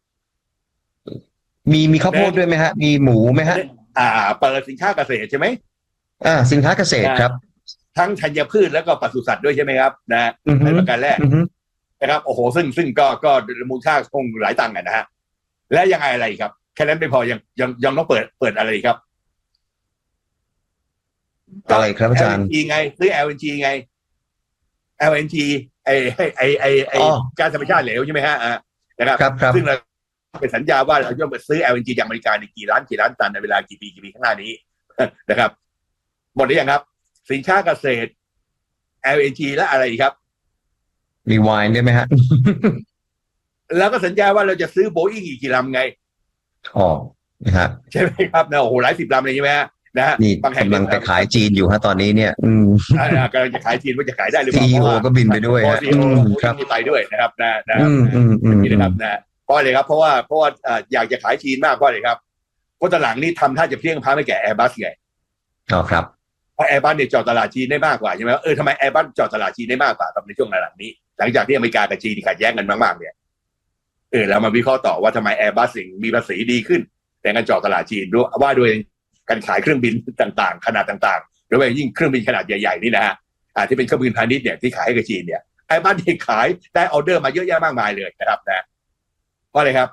มีมีข้าวโพดด้วยไหมฮะมีหมูไหมฮะอ่าเปิดสินค้าเกษตรใช่ไหมอ่าสินค้าเกษตรครับทั้งธัญพืชแล้วก็ปศุสัตว์ด้วยใช่ไหมครับนะในประการแรกนะครับโอ้โหซึ่งซึ่งก็ก็มูลค่าคงหลายตังค์นะฮะและยังไงอะไรครับแค่นั้นไม่พอยังยังยังต้องเปิดเปิดอะไรครับอะไรครับอาจารย์แอล เอ็น จี ไงซื้อ แอล เอ็น จี ไง แอล เอ็น จี ไอไอไอไอก๊าซธรรมชาติเหลวใช่ไหมฮะนะครับซึ่งเราเป็นสัญญาว่าเราจะไปซื้อ แอล เอ็น จี จากอเมริกาในกี่ล้านกี่ล้านตันในเวลากี่ปีกี่ปีข้างหน้านี้นะครับหมดหรือยังครับสินค้าเกษตร แอล เอ็น จี และอะไรครับรีไวน์ได้ไหมฮะแล้วก็สัญญาว่าเราจะซื้อโบอิ้งอีกกี่ลำไงอ๋อนะฮะใช่ไหมครับนะโอ้โหหลายสิบลำเลยใช่ไหมฮะนะฮะนี่กำลังไปขายจีนอยู่ฮะตอนนี้เนี่ยอืมกำลังจะขายจีนว่าจะขายได้หรือเปล่าซี อี โอ ก็บินไปด้วยฮะครับไปด้วยนะครับนะนะครับนี่นะครับนะเพราะอะไรครับเพราะว่าเพราะว่าอยากจะขายจีนมากเพราะอะไรครับเพราะตอนหลังนี่ทำท่าจะเพี้ยงพาไม่แก่ Airbus ไงอ๋อครับเพราะ Airbus เนี่ยเจาะตลาดจีนได้มากกว่าใช่ไหมเออทำไม Airbus เจาะตลาดจีนได้มากกว่าในช่วงระดับนี้หลังจากที่อเมริกากับจีนขัดแย้งกันมากๆเนี่ยเออเรามาวิเคราะห์ต่อว่าทำไม Airbus ถึงมีภาษีดีขึ้นแต่การเจาะตลาดจีนด้วยว่าด้วยการขายเครื่องบินต่างๆขนาดต่างๆโดยเฉพาะยิ่งเครื่องบินขนาดใหญ่ๆนี่นะฮะอ่าที่เป็นเครื่องบินพาณิชย์เนี่ยที่ขายให้กับจีนเนี่ยไอ้บ้านที่ขายได้ออเดอร์มาเยอะแยะมากมายเลยนะครับนะเพราะอะไรครับ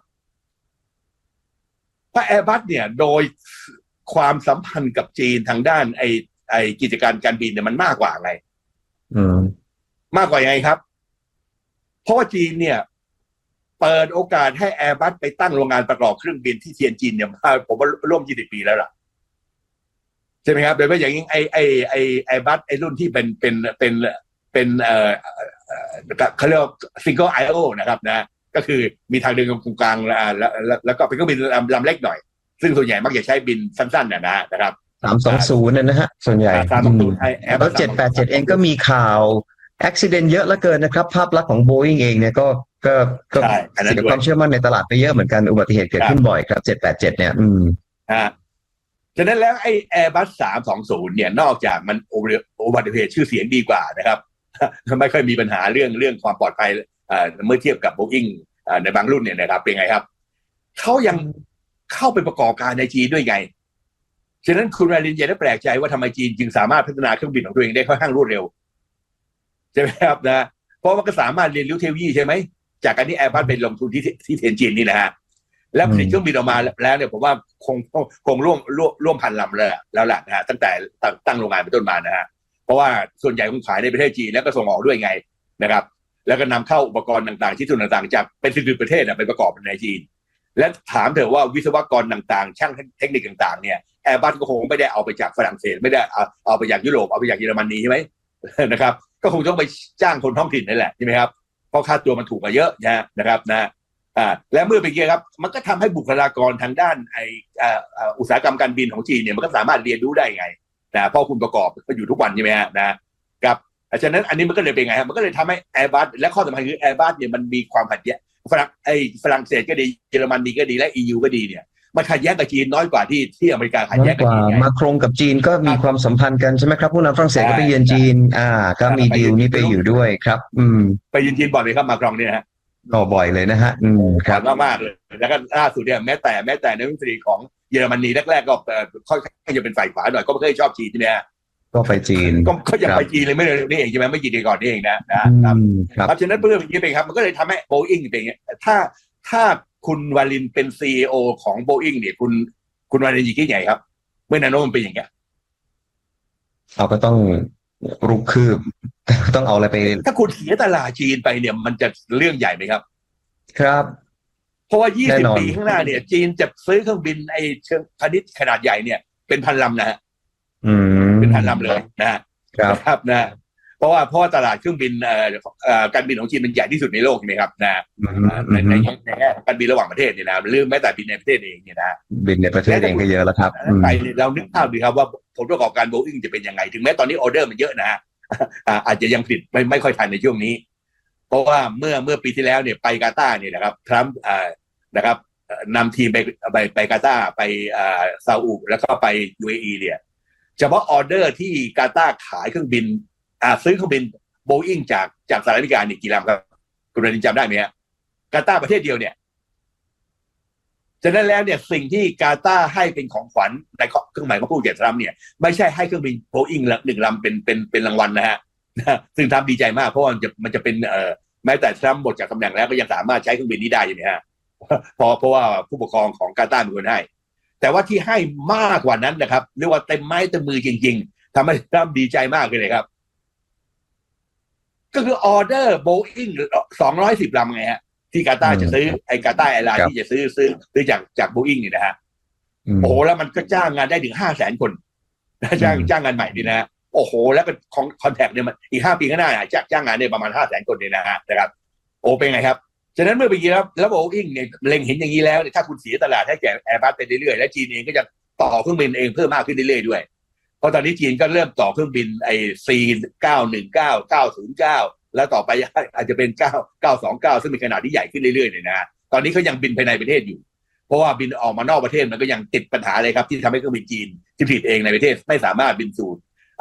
เพราะ Airbus เนี่ยโดยความสัมพันธ์กับจีนทางด้านไอ้ไอ้กิจการการบินเนี่ยมันมากกว่าไงอืมมากกว่ายังไงครับเพราะว่าจีนเนี่ยเปิดโอกาสให้ Airbus ไปตั้งโรงงานประกอบเครื่องบินที่เทียนจินเนี่ยผมว่าร่วมยี่สิบปีแล้วล่ะใช่ไหมครับโดยเฉพาะอย่างยิ่งไอ้ไอ้ไอ้ Airbus ไอ้รุ่นที่เป็นเป็นเป็นเป็นเอ่อเขาเรียก single I O นะครับนะก็คือมีทางเดินตรงกลางแล้วแล้วก็เป็นเครื่องบินลำลำเล็กหน่อยซึ่งส่วนใหญ่มักจะใช้บินสั้นๆนะนะนะครับสามสองศูนย์นะฮะส่วนใหญ่สามสองศูนย์ไอ้ Airbus เจ็ดแปดเจ็ดเองก็มีข่าวอุบิเหตุเยอะเหลือเกินนะครับภาพลักษณ์ของ Boeing เองเนี่ยก็ก็ก็เสียความเชื่อมั่นในตลาดไปเยอะเหมือนกันอุบัติเหตุเกิดขึ้นบ่อยครับเจ็ดแปดเจ็ดเนี่ยอืมอ่าฉะนั้นแล้วไอ้ Airbus สามสองศูนย์เนี่ยนอกจากมันอุบัติเหตุชื่อเสียงดีกว่านะครับไม่ค่อยมีปัญหาเรื่องเรื่องความปลอดภัยเมื่อเทียบกับ Boeing ในบางรุ่นเนี่ยนะครับเป็นไงครับเขายังเข้าไปประกอบการในจีนด้วยไงฉะนั้นคุณวารินอย่าได้แปลกใจว่าทำไมจีนจึงสามารถพัฒนาเครื่องบินของตัวเองได้ค่อนข้างรวดเร็วใช่ไหมครับนะเพราะว่าก็สามารถเรียนรู้เทคโนโลยีใช่ไหมจากการที่ Airbus ไปลงทุนที่ที่เทียนจินนี่นะฮะแล้วผลิตเครื่องบินออกมาแล้วเนี่ยผมว่าคงคงร่วมร่วมร่วมพันลำเลยแล้วล่ะนะฮะตั้งแต่ตั้งโรงงานเป็นต้นมานะฮะเพราะว่าส่วนใหญ่คงขายในประเทศจีนแล้วก็ส่งออกด้วยไงนะครับแล้วก็นำเข้าอุปกรณ์ต่างๆที่ส่วนต่างๆจากเป็นสิบประเทศไปประกอบในจีนและถามเถอะว่าวิศวกรต่างๆช่างเทคนิคต่างๆเนี่ย Airbus ก็คงไม่ได้เอาไปจากฝรั่งเศสไม่ได้เอาเอาไปจากยุโรปเอาไปจากเยอรมนีใช่ไหมนะครับก็คงต้องไปจ้างคนท้องถิ่นนั่นแหละใช่ไหมครับเพราะค่าตัวมันถูกกว่าเยอะนะนะครับนะอ่าและเมื่อไปเกี่ยครับมันก็ทำให้บุคลากรทางด้านไออ่าอุตสาหกรรมการบินของจีนเนี่ยมันก็สามารถเรียนรู้ได้ไงนะเพราะคุณประกอบก็อยู่ทุกวันใช่ไหมฮะนะครับฉะนั้นอันนี้มันก็เลยเป็นไงครับมันก็เลยทำให้ Airbus และข้อสำคัญคือ Airbus เนี่ยมันมีความขัดแย้งฝรั่งไอฝรั่งเศสก็ดีเยอรมนีก็ดีและ อี ยู ก็ดีเนี่ยมันขัดแย้งกับจีนน้อยกว่าที่ที่อเมริกาขัดแย้งกับจีนมาโครงกับจีนก็มีความสัมพันธ์กันใช่ไหมครับผู้นำฝรั่งเศสก็ไปเยือนจีนอ่าก็มีดีลนี้ไปอยู่ด้วยครับอืมไปเยือนจีนบ่อยไหมครับมาครองเนี่ยฮะก็บ่อยเลยนะฮะอืมครับมากมากเลยแล้วก็ล่าสุดเนี่ยแม้แต่แม้แต่ในรัฐมนตรีของเยอรมนีแรกๆก็ค่อยๆจะเป็นฝ่ายขวาหน่อยก็ไม่เคยชอบจีนใช่ไหมฮะก็ไปจีนก็ก็อยากไปจีนเลยไม่เลยนี่เองใช่ไหมไม่กี่เดือนก่อนนี่เองนะนะครับเพราะฉะนั้นเรื่องนี้เป็นครับมันก็เลยทำให้ Boeing เป็นอย่างนี้ถ้าถ้าคุณวาลินเป็น ซี อี โอ ของ Boeing เนี่ยคุณคุณวาลินคิดยังไงครับเมื่อนาโนมันเป็นอย่างเงี้ยเราก็ต้องรุกคืบต้องเอาอะไรไปถ้าคุณเสียตลาดจีนไปเนี่ยมันจะเรื่องใหญ่ไหมครับครับเพราะว่ายี่สิบปีข้างหน้าเนี่ยจีนจะซื้อเครื่องบินไอ้เชิงพาณิชย์ขนาดใหญ่เนี่ยเป็นพันลำนะฮะเป็นพันลำเลยนะฮะครับนะเพราะว่าเพราะตลาดเครื่องบินเอ่อการบินของจีนมันใหญ่ที่สุดในโลกใช่ไหมครับนะในในในแง่การบินระหว่างประเทศเนี่ยนะหรือแม้แต่บินในประเทศเองเนี่ยนะบินในประเทศเองก็เยอะแล้วครับไปเรานึกภาพดูครับว่าผลประกอบการ Boeing จะเป็นยังไงถึงแม้ตอนนี้ออเดอร์มันเยอะนะฮะอาจจะยังผลิตไม่ไม่ค่อยทันในช่วงนี้เพราะว่าเมื่อเมื่อปีที่แล้วเนี่ยไปกาตาร์เนี่ยนะครับทรัมป์นะครับนำทีมไปไปไปกาตาร์ไปซาอุแล้วก็ไป ยู เอ อี เนี่ยเฉพาะออเดอร์ที่กาตาร์ขายเครื่องบินอ่าซื้อเครื่องบิน Boeing จากจากสหรัฐอเมริกาเนี่ยกี่ลำครับคุณรินจำได้ไหมฮะกาตาร์ประเทศเดียวเนี่ยฉะนั้นแล้วเนี่ยสิ่งที่กาตาร์ให้เป็นของขวัญในเครื่องหมายของผู้เกียรติทรัมป์เนี่ยไม่ใช่ให้เครื่องบิน Boeing หนึ่งลำเป็นเป็นเป็นรางวัลนะฮะซึ่งทรัมป์ดีใจมากเพราะมันจะมันจะเป็นเอ่อแม้แต่ทรัมป์หมดจากตำแหน่งแล้วก็ยังสามารถใช้เครื่องบินนี้ได้อยู่นะฮะเพราะเพราะว่าผู้ปกครองของกาตาร์เป็นคนให้แต่ว่าที่ให้มากกว่านั้นนะครับเรียกว่าเต็มไม้เต็มมือจริงๆทำให้ทรัมป์ดีใจมากเลยครับก็คือออเดอร์ Boeing สองร้อยสิบลำไงฮะที่กาตาร์จะซื้อไอ้กาตาร์แอร์ไลน์ที่จะซื้อซื้อซื้อจากจาก Boeing นี่นะฮะโอ้โหแล้วมันก็จ้างงานได้ถึงห้าแสนคนจ้างจ้างงานใหม่ดีนะฮะโอ้โหแล้วก็ของคอนแทคเนี่ยมันอีกห้าปีข้างหน้าจ้างจ้างงานได้ประมาณห้าแสนคนเลยนะฮะนะครับโอ้เป็นไงครับฉะนั้นเมื่อไปยีแล้วแล้ว Boeing เนี่ยเล็งเห็นอย่างนี้แล้วถ้าคุณเสียตลาดให้แก่ Airbus ไปเรื่อยๆและจีนเองก็จะต่อเครื่องบินเองเพิ่มมากขึ้นเรื่อยๆด้วยเพราะตอนนี้จีนก็เริ่มต่อเครื่องบินไอ้ ซี เก้าหนึ่งเก้า เก้าศูนย์เก้าแล้วต่อไปอาจจะเป็นเก้า เก้าสองเก้าซึ่งเป็นขนาดที่ใหญ่ขึ้นเรื่อยๆเลยนะตอนนี้เขายังบินภายในประเทศอยู่เพราะว่าบินออกมานอกประเทศมันก็ยังติดปัญหาเลยครับที่ทำให้เครื่องบินจีนที่ผลิตเองในประเทศไม่สามารถบินสู่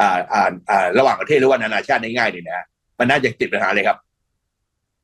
อ่าอ่าอ่าระหว่างประเทศหรือว่านานาชาติได้ง่ายเลยนะมันน่าจะติดปัญหาเลยครับ